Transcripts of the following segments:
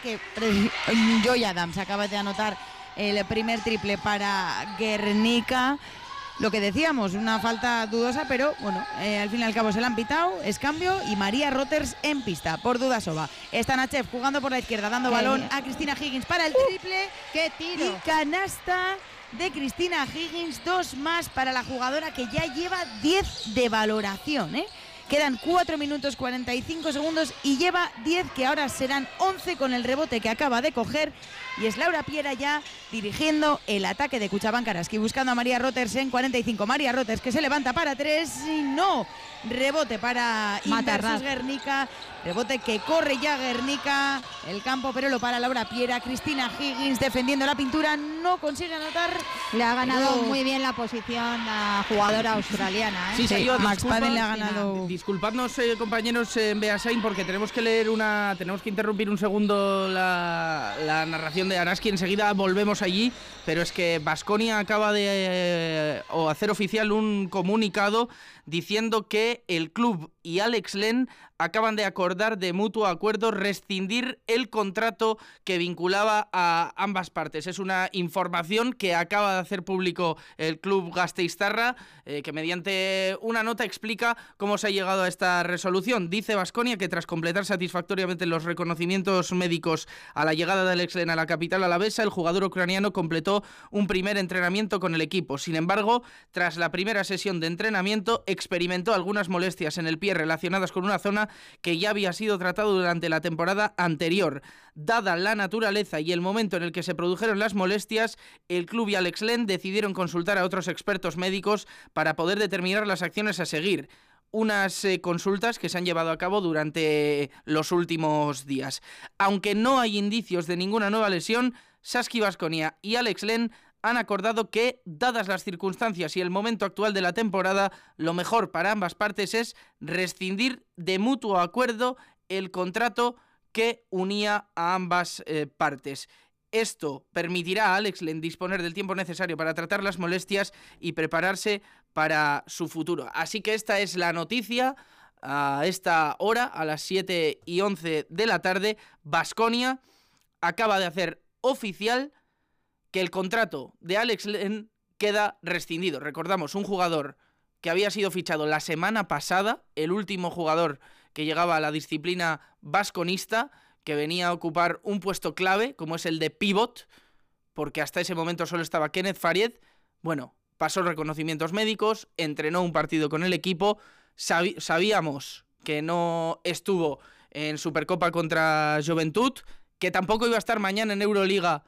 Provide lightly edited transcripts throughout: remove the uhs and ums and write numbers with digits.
que Joy Adams acaba de anotar el primer triple para Guernica. Lo que decíamos, una falta dudosa, pero bueno, al fin y al cabo se la han pitado, es cambio, y María Roters en pista por Dudasova. Stanachev jugando por la izquierda, dando balón a Cristina Higgins para el triple. ¡Qué tiro! Y canasta de Cristina Higgins, 2 más para la jugadora que ya lleva 10 de valoración, Quedan 4 minutos 45 segundos y lleva 10, que ahora serán 11 con el rebote que acaba de coger. Y es Laura Piera ya dirigiendo el ataque de Cuchabán Karaski, buscando a María Roters en 45. María Roters que se levanta para 3 y no. Rebote para Inversus Guernica. Rebote que corre ya Guernica el campo, pero lo para Laura Piera. Cristina Higgins defendiendo la pintura, no consigue anotar. Le ha ganado muy bien la posición la jugadora australiana. Sí, Max Paden le ha ganado. Disculpadnos, compañeros en Beasain, porque tenemos que interrumpir un segundo la narración de Araski. Enseguida volvemos allí, pero es que Baskonia acaba de hacer oficial un comunicado diciendo que el club y Alex Len acaban de acordar de mutuo acuerdo rescindir el contrato que vinculaba a ambas partes. Es una información que acaba de hacer público el club gasteiztarra, que mediante una nota explica cómo se ha llegado a esta resolución. Dice Baskonia que tras completar satisfactoriamente los reconocimientos médicos a la llegada de Alex Len a la capital alavesa, el jugador ucraniano completó un primer entrenamiento con el equipo. Sin embargo, tras la primera sesión de entrenamiento, experimentó algunas molestias en el pie relacionadas con una zona que ya había sido tratado durante la temporada anterior. Dada la naturaleza y el momento en el que se produjeron las molestias, el club y Alex Len decidieron consultar a otros expertos médicos para poder determinar las acciones a seguir. Unas consultas que se han llevado a cabo durante los últimos días. Aunque no hay indicios de ninguna nueva lesión, Saski Baskonia y Alex Len han acordado que, dadas las circunstancias y el momento actual de la temporada, lo mejor para ambas partes es rescindir de mutuo acuerdo el contrato que unía a ambas partes. Esto permitirá a Alex Len disponer del tiempo necesario para tratar las molestias y prepararse para su futuro. Así que esta es la noticia a esta hora, a las 7:11 de la tarde. Baskonia acaba de hacer oficial que el contrato de Alex Len queda rescindido. Recordamos, un jugador que había sido fichado la semana pasada, el último jugador que llegaba a la disciplina basconista, que venía a ocupar un puesto clave, como es el de pivot, porque hasta ese momento solo estaba Kenneth Faried. Bueno, pasó reconocimientos médicos, entrenó un partido con el equipo, sabíamos que no estuvo en Supercopa contra Joventut, que tampoco iba a estar mañana en Euroliga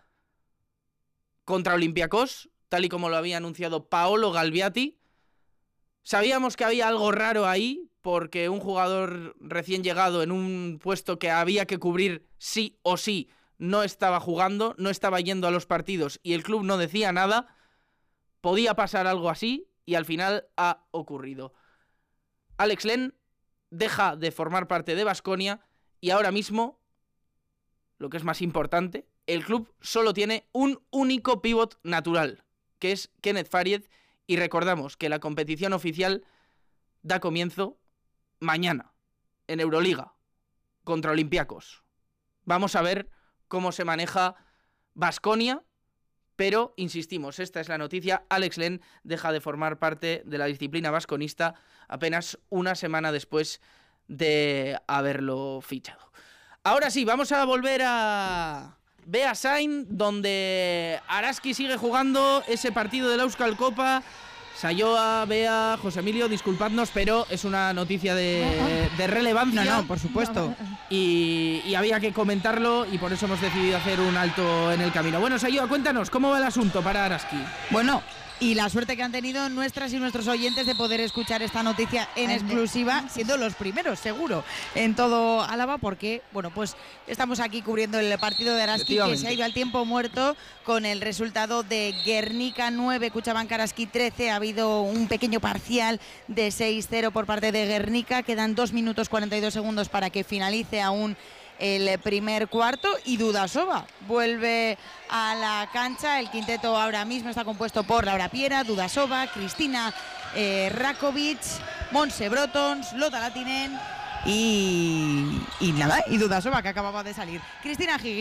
contra Olympiacos, tal y como lo había anunciado Paolo Galbiati. Sabíamos que había algo raro ahí, porque un jugador recién llegado en un puesto que había que cubrir sí o sí no estaba jugando, no estaba yendo a los partidos y el club no decía nada. Podía pasar algo así y al final ha ocurrido. Alex Len deja de formar parte de Baskonia y ahora mismo, lo que es más importante, el club solo tiene un único pívot natural, que es Kenneth Faried, y recordamos que la competición oficial da comienzo mañana en Euroliga contra Olympiacos. Vamos a ver cómo se maneja Baskonia, pero insistimos, esta es la noticia. Alex Len deja de formar parte de la disciplina basconista apenas una semana después de haberlo fichado. Ahora sí, vamos a volver a Beasain, donde Araski sigue jugando ese partido de la Euskal Copa. Sayoa, Bea, José Emilio, disculpadnos, pero es una noticia de relevancia. No, por supuesto. Y había que comentarlo y por eso hemos decidido hacer un alto en el camino. Bueno, Sayoa, cuéntanos, ¿cómo va el asunto para Araski? Bueno, y la suerte que han tenido nuestras y nuestros oyentes de poder escuchar esta noticia en exclusiva, siendo los primeros, seguro, en todo Álava, porque, bueno, pues estamos aquí cubriendo el partido de Araski, que se ha ido al tiempo muerto con el resultado de Guernica 9, Cuchabán Karaski 13. Ha habido un pequeño parcial de 6-0 por parte de Guernica. Quedan 2 minutos 42 segundos para que finalice aún el primer cuarto y Dudasova vuelve a la cancha. El quinteto ahora mismo está compuesto por Laura Piera, Dudasova, Cristina Rakovic, Montse Brotons, Lotta Latinen y nada, y Dudasova, que acababa de salir. Cristina Higgins